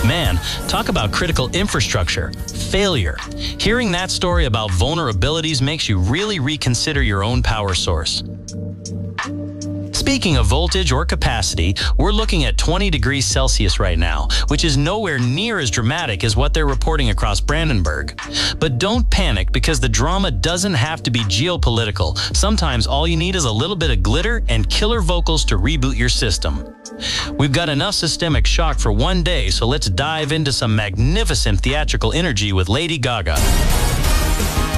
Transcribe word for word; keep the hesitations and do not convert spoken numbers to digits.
Man, talk about critical infrastructure. Failure. Hearing that story about vulnerabilities makes you really reconsider your own power source. Speaking of voltage or capacity, we're looking at twenty degrees Celsius right now, which is nowhere near as dramatic as what they're reporting across Brandenburg. But don't panic, because the drama doesn't have to be geopolitical. Sometimes all you need is a little bit of glitter and killer vocals to reboot your system. We've got enough systemic shock for one day, so let's dive into some magnificent theatrical energy with Lady Gaga.